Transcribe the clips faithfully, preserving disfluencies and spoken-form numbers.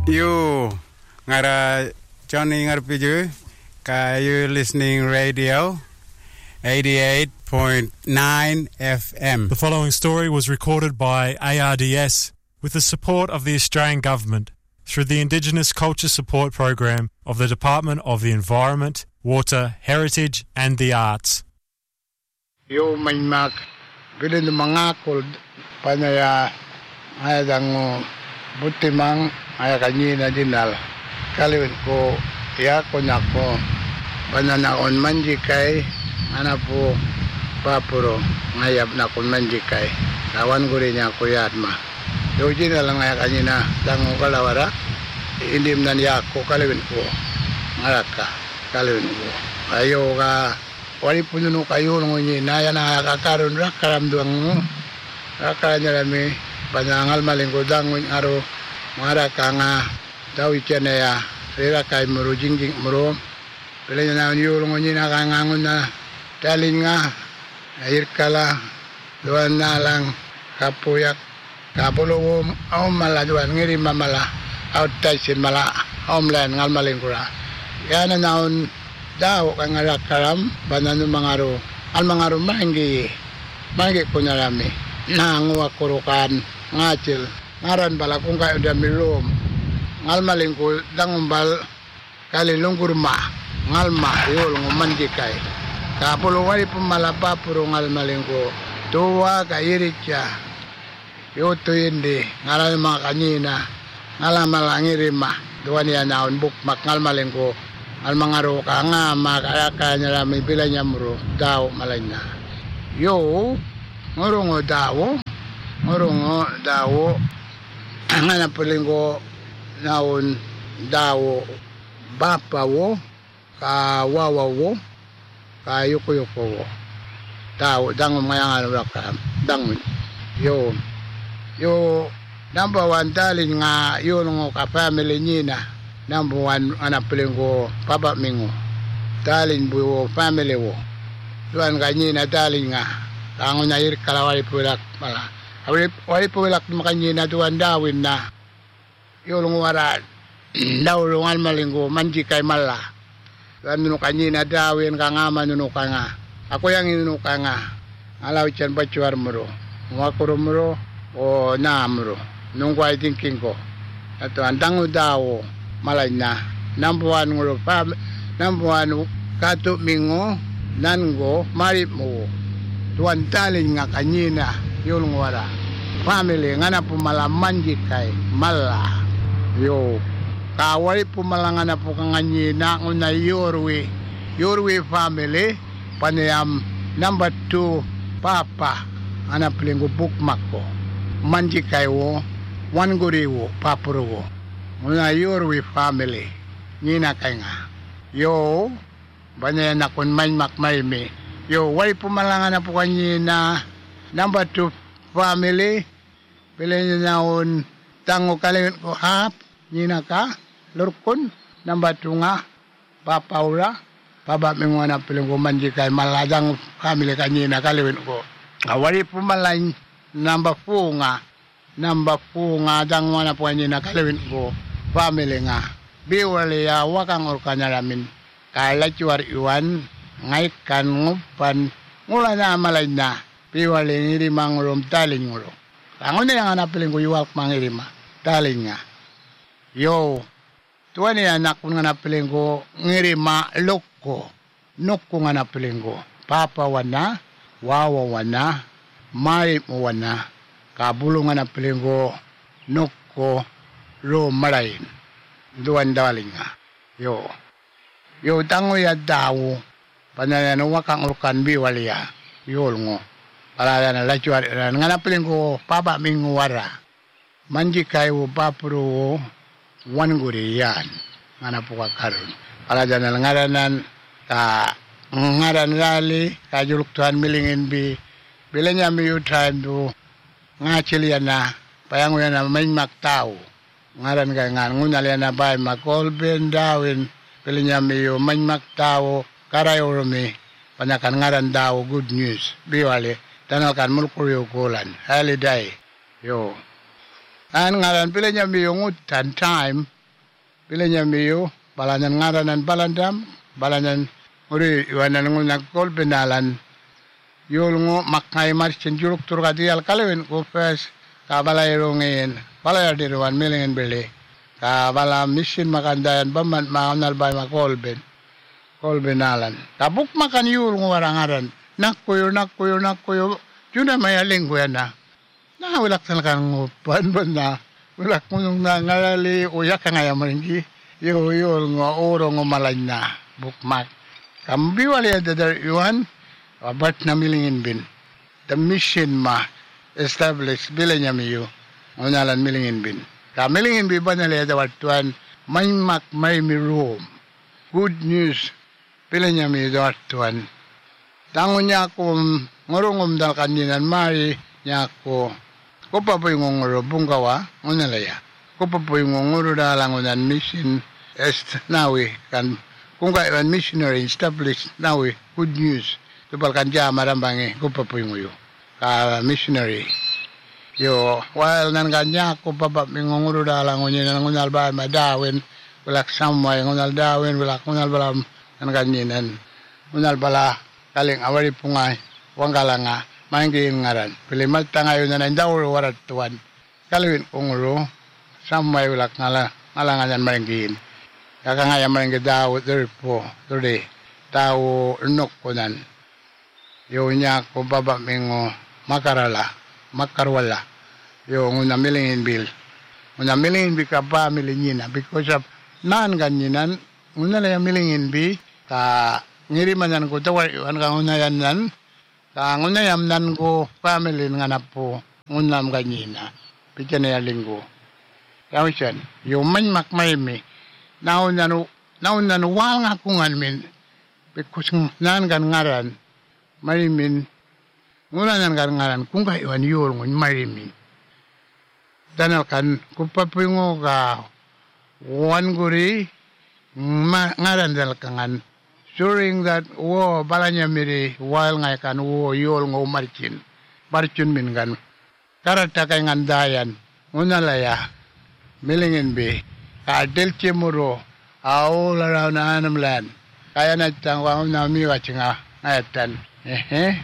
You ngara Johnny ngarpiju ka you listening radio eighty-eight point nine F M. The following story was recorded by A R D S with the support of the Australian Government through the Indigenous Culture Support Program of the Department of the Environment, Water, Heritage and the Arts. Yo maymak bilin mangakol panaya ayadang butimang ay kanina dinal kaliwin ko ya ko nako bananaon manjikay ana po papuro ngayab na kon manjikay lawan ko rin niya ko yatma yo jina lang ay kanina dango kalawara indim nan ya ko kaliwin ko ngaraka kaliwin ko ayo ka wali puno kayo ngunyi na ya na kakaron ra karamduang mo kakaranya rami panangal malinggo dangon aro mara kanga daw ichene ya rira kay muro jingjing muro pele na niyo ngunyi na kangangon na talin nga ayir kala duan na lang kapuyak kapulo om mala duan ngiri mamala outside sin mala homeland ngal malinggo ra yana naon daw kang karam banano mangaro al mangaro manggi manggi punyarami nangu akurukan ngacil ngaran bala kung kayo damilom ngal malingkul dangumbal kali lungkurma ngalma yul ngumandikay kapulo wali pumalapa puro ngal malingko tuwa kairicha yoto hindi ngaran mga kanina ngalamangirima duwan yan naon bukmak ngal malingko al mangaro ka nga makaraka niya rami pila niya muro daw malay na yo ngurungo daw ngurungo daw ang hanapuling ko naon daw bapawo kawawawo kayuko-yuko daw dango mayang ano rakam dango yo yo number one dalin nga yun ngo ka family niya number one anak peling ko papa mingo dalin bu family wo tuan kanyi na dalin nga kango na ir kalawari pulak mala awali wali pulak makanyi na tuan dawin na yulong wara daw lungal malinggo manji kay mala tuan nuno kanyi na dawin kangama nuno kanga ako yang nuno kanga alaw chan bachuar muro mwakuro muro o na muro nung kway thinking ko ato andango daw malay na nampuan ngulo pa nampuan kato mingo nango marip mo tuan talin nga kanyina yun wara family nga na pumalaman jikay mala yo kawali pumalanga na po kanyina una yorwe yorwe family panayam number two papa anak pelinggo bukmak ko manjikay wo one guri wo papuro wo muna yorwe family nina kay nga yo banaya na kun main makmay me yo wali pumalanga na po kanyina number two family pilin na un tango kalawin ko hap nina ka lurkon number two nga papaula paba mingwa na pilin ko manji kay maladang family kanyina kalawin ko wali pumalay number four nga number four nga dang wana po kanyina kalawin ko family nga biwali ya wakang orkanya ramin kala chuar iwan ngay kan ngupan ngula na malay na biwali ngirima ngulom taling ngulo kango na yung anapiling ko yuwak mangirima taling nga yo tuwan niya anak ko nga napiling ko ngirima loko nukko nga napiling ko papa wana wawa wana mai mo wana kabulo nga napiling ko nukko lo malayin duwan daling nga yo yo tango ya daw panayano wakang urkan biwali ya yol ngo para na lachuar nga napiling ko papa mingwara manji kay wo papuro one guri yan nga napuka karon para dyan ngaranan ka ngaran rali ka juluktuan milingin bi bilanya mi utran do nga chilian na payango yan na may maktaw ngaran kay nga ngunalian na bay makolben dawin bilanya mi yo may maktaw karayo rumi panakan ngaran daw good news biwali tanaw kan mulkuyo kulan holiday yo an ngaran pila nya mi yung utan time Bilanya miyo balanan ngaranan balandam balanan uri iwanan ngunak kol benalan yul ngo makai marchin juruk turgadi al kalewin ko fes ka balay rongin balay dirwan milingen beli ka bala mission makandayan baman makanal bay makolben kolbenalan tabuk makan yul ngo warangaran nakkuyo nakkuyo nakkuyo juna maya linggo na na ulak kan ngo ban ban na ulak ngung na ngalali uyak ngaya maringi yo yul ngo oro ngo malanya bukmak kambi wali ada dar yuan abat na milingin bin the mission ma establish bilanya miyo ngonalan milingin bin ka milingin bin banale ada watuan may mak may mirom good news bilanya miyo watuan tangon niya ko ngorongom dal kaninan mari niya ko ko pa po yung ngoro bungkawa ngonalaya ko pa po yung ngoro dalangonan mission est nawi kan kung kailan missionary established nawi good news tupal kanja marambangi ko pa po yung uyo ka missionary yo while nan kanya ko pa pa ngoro dalangon niya ngonal ba madawin wala samay ngonal dawin wala ngonal balam nan kanyinan ngonal bala kaling awari pungay wangkalanga maingin ngaran pilimat tangayo na nandaw warat tuan kalawin ungro samay wala ngala ngalangan maingin kakangaya maingin daw derpo dure tao nok kunan yo nya ko baba mingo makarala makarwala yo nguna milingin bil nguna milingin bi ka pa milingina because of nan ganyinan nguna la milingin bi ka ngiriman ko tawar an ka unayan nan ka unayam nan ko family nga napo unam ganyina pikyan ya linggo yawisyan yung man makmaymi naon nanu naon nanu wal nga kungan min because nan gan ngaran marimin nguna nan gan ngaran kung kaiwan yul ngun marimin danal kan kupapingo ka wan guri ngaran dal kangan during that war balanya miri while ngai kan wo yol ngo marcin marcin min gan karata kay ngandayan unalaya milingin be ka del chemuro au la na namlan kaya na tangwa na mi wachinga ngatan eh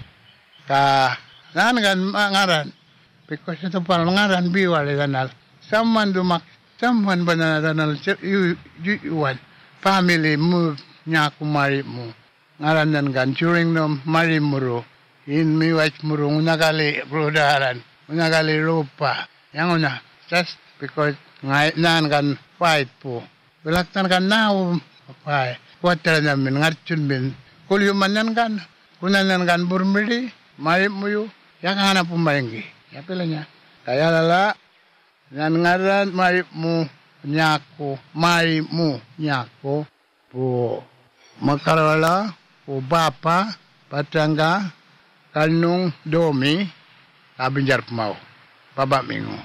ka nan gan ngaran because ito pa ngaran bi wale ganal someone dumak someone banana you you one family move nya ku mari mo ngaranan gan during no mari muro in mi wach muro unakali brodaran unakali rupa yang una just because ngai nan gan fight po belaktan kan now pai water na min ngarchun bin kulyumanan kan kunanan kan burmidi mari muyu yang ana pumaingi ya pelanya kaya lala nan ngaran mari mu nyako mari mu nyako po makarwala o bapa patangga kanung domi abinjar pemau baba mingo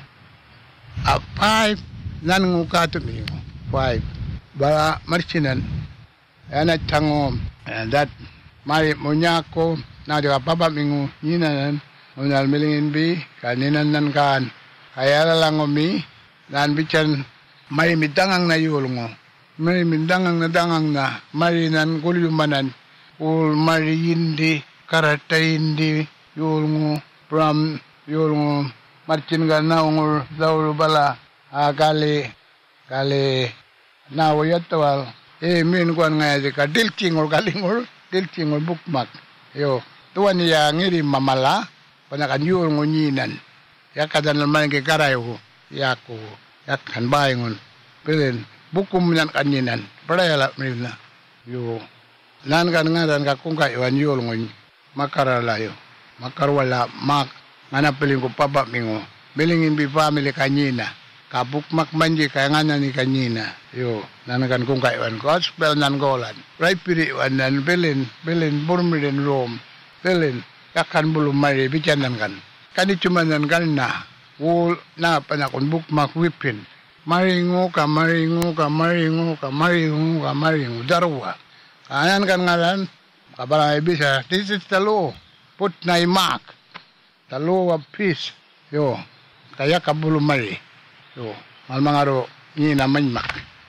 a five nan ngukatu mingo five bala marcinan ana tangom and that mari munyako na de baba mingo ninanan unal milingin bi kaninan nan kan kaya langomi nan bichan may mitangang na yulngo may mindangang na dangang na marinan kulyumanan ul mariyindi karatayindi yulngo from yulngo marcin ga naungul daulu bala akali kali nawayatwal eh min kwan ngaji ka dilcingol kalingol dilcingol bukmak yo tuan ya ngiri mamala panakan yulngo nyinan ya kadan man ke karayo yaku yakan bayngon pelen bukum nan kaninan perayala mina yo nan kan ngaran ka kung kaiwan yul ngon makarala yo makarwala mak ngana peling ko papa mingo belingin bi family kanina kabuk mak manji kaya ngana ni kanina yo nan kan kung kaiwan ko spell nan golan right piri wan nan belen belen burmiren rom belen yakan bulu mari bicanan kan kani cuma nan kan na wol na panakon buk mak wipin maringo ka maringo ka maringo ka maringo ka maringo darwa ayan kan ngaran kabala bisa this is the law put na imak the law of peace yo kaya kabulu mari yo mal mangaro ni na manmak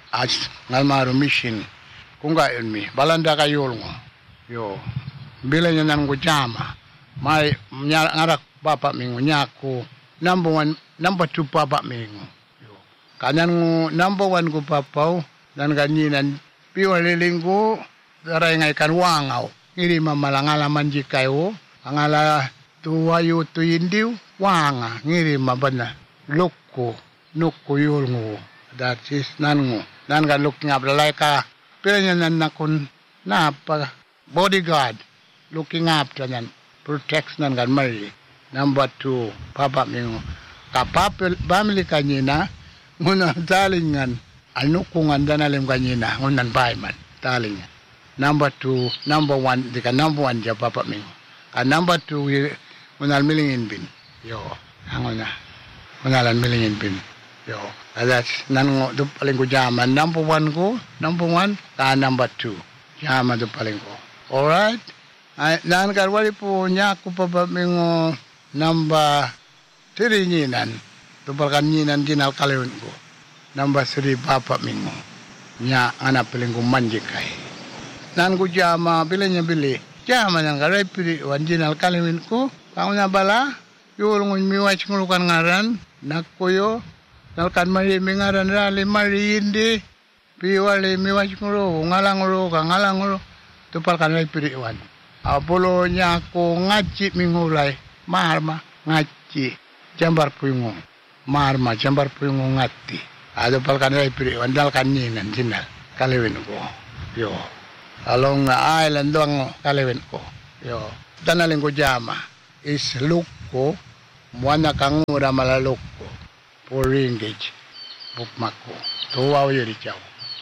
as ngalmaru mission kunga mi balanda kayul ngo yo bilanya nan ko jama mai ngarak papa mingu nyaku number one number two papa mingu yo kanan ngo number one ko papau dan kanyinan piwale linggo daray ngai kan wangau ngiri mamalangala manjikayo angala tuwayo tuyindiw wanga ngiri mabana lukko nukko yulngo that is nango nan kan luk ngap lalai ka piranya nan nakon na pa bodyguard looking up nan protects nan kan mari number two papa mingo kapapel family kanyina nguna talingan anukungan danalim kanyina ngunan paiman talingan number two number one dika number one ja papa mingo ka number two ngunal milingin bin yo angona ngunalan milingin bin yo that's nan do paling ko jama number one ko number one ka number two jama do paling ko all right ay nan karwali po nya ko papa mingo number three nyinan do palkan nyinan dinal kalewin ko number three papa mingo nya ana paling ko manjikai nan ko jama bilenya bili jama nan garai piri wanjinal kalewin ko kauna bala yulungun miwach ngulukan ngaran nakoyo nalkan mari mengaran rali mari indi piwale miwach ngulu ngalang ngulu ka ngalang ngulu tupalkan rai piri wan apolo nya ko ngaci mingulai marma ngaci jambar puingo marma jambar puingo ngati ado palkan rai piri wan dalkan nyinan jinal kalewin ko yo along island doang kalewin ko yo danaling ko jama is lukko mwana kangura malalukko for engage bukmako tuwa yuri chao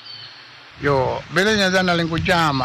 yo belenya danaling ko jama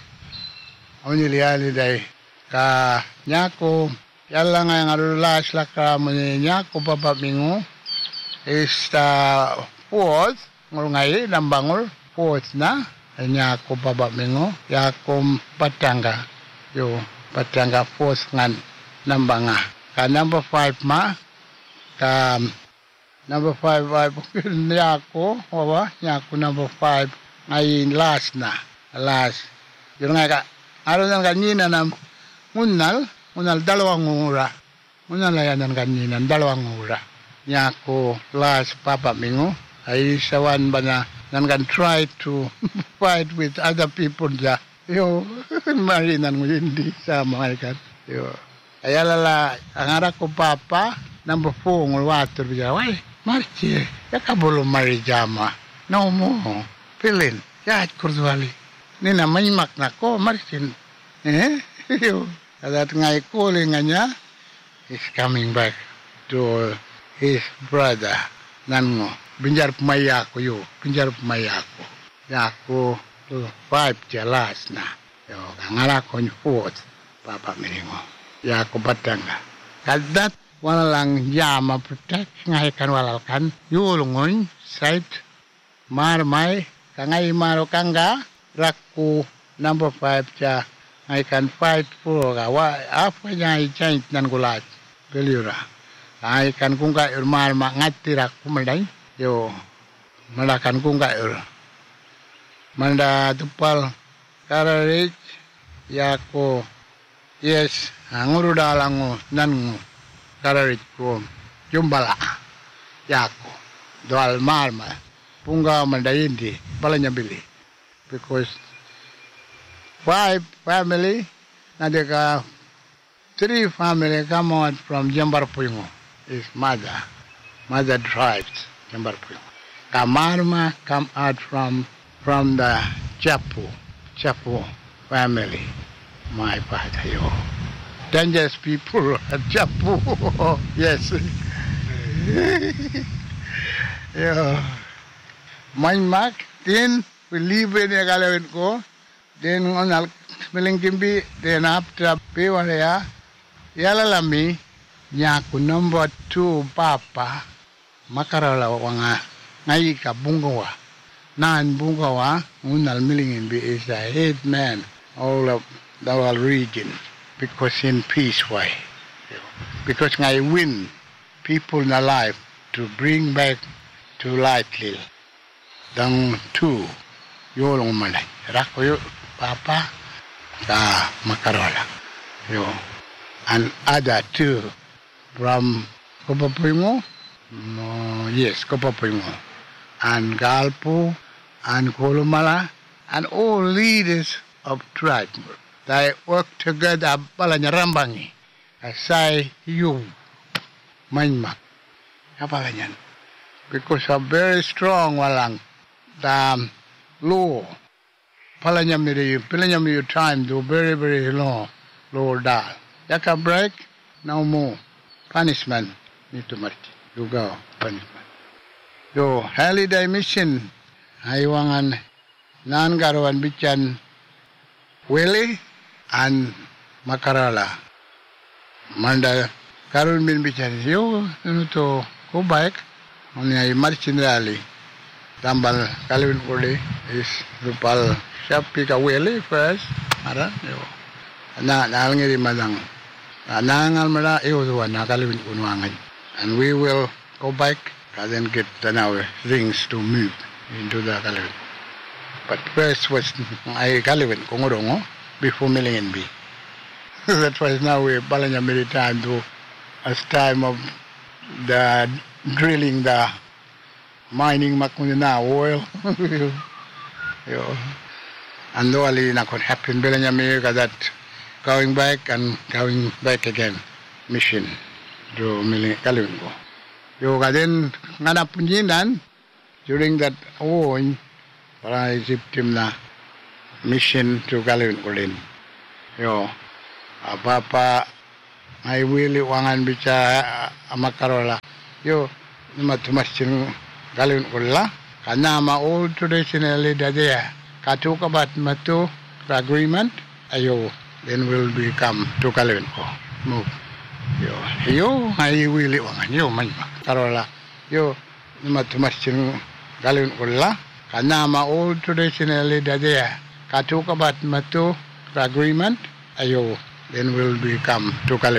oni liali dai ka nyako yalla nga ngarulas lakra muni nyako papa mingo is ta fourth ngulngai nambangul fourth na nyako papa mingo yakom patanga yo patanga fourth ngan nambanga ka number five ma ka number five ay nyako wawa nyako number five ngay last na last yun nga ka araw ng kanina na ngunal ngunal dalawang ura ngunal yan ng kanina dalawang ura nyako last papa mingo ay sawan ba na nan kan try to fight with other people ja yo marinan mo hindi sama kan yo ayalala ang arak ko papa number four ngul water biya wai marchi ya kabolo mari jama no mo pilin ya kurduali ni na mak na ko marchin eh yo adat ngai calling nya is coming back to his brother nango binjar pemaya ko yo binjar pemaya ko ya ko to five jelas na yo ngara ko fourth papa miringo ya ko batanga kadat wala lang yama protect ngai kan walalkan yulungon site marmai kangai maro kanga rakku number five ja ngai kan fight for ga wa apa nyai change nan gulat beliura ai kan kungka urmar ma ngati rakku mendai yo malakan kungka ur manda tupal kararik yako yes anguru dalango nangu kararik ko jumbala yako doal marma punga mandaindi balanya bili because five family nadeka three family come out from Jambar Puingo is mother mother tribes Jambar Puingo Kamarma come out from from the Chapu Chapu family my father yo dangerous people at Chapu yes yo my mak then we live in a galawin ko then on al melingkimbi then after pewalaya yalalami nyaku number two papa makarala wanga ngai ka bungawa nan bungawa unal melingimbi is a head man all of the whole region because in peace way because ngai win people in life to bring back to light lil dang two yo long malay rak yo papa ka Makarola yo and other two from Kopapringo no yes Kopapringo and Galpo and Kolomala and all leaders of tribe they work together balanyarambangi asai you Mainmak apalanyan because of very strong walang the law palanyam ni palanyam your time do very very long low dal yaka break no more punishment need to march you go punishment yo holiday mission aywangan nan garawan bichan Wele and Makarola manda karun bin bichan yo to go back on a marching rally tambal kalwin pole is rupal Shapika Wele first ara yo na nalngiri madang nangal mala e was na kalwin unwangan and we will go back and then get our things to move into the kalwin. But first was I Galvin Kongorongo before milling and B. That was now we're balanya many time to as time of the drilling the mining makunina oil. And no ali na could happen balanya America that going back and going back again mission to milling Galvin go. Yo gaden ngana punjinan during that oh para isiptim na mission to Galvin Colin. Yo, apa-apa ay wili wangan bica Makarola. Yo, matumasin Galvin Colin. Kanama all traditionally dadaya. Katu kabat matu agreement. Ayo, then will become to Galvin ko. Move. Yo, yo ay wili wangan. Yo, man Makarola. Yo, matumasin Galvin Colin. Kanama all traditionally dadaya. Katu kabat matu agreement. Ayo, then will become to